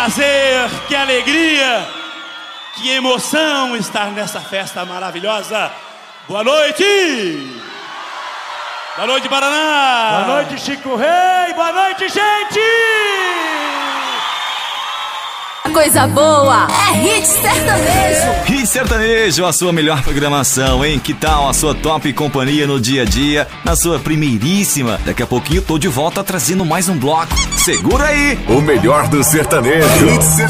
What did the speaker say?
Prazer, que alegria, que emoção estar nessa festa maravilhosa. Boa noite! Boa noite, Paraná! Boa noite, Chico Rei! Boa noite, gente! Coisa boa é Hit Sertanejo. Hit Sertanejo, a sua melhor programação, hein? Que tal a sua top companhia no dia a dia, na sua primeiríssima? Daqui a pouquinho tô de volta trazendo mais um bloco. Segura aí! O melhor do sertanejo. Hit Sertanejo.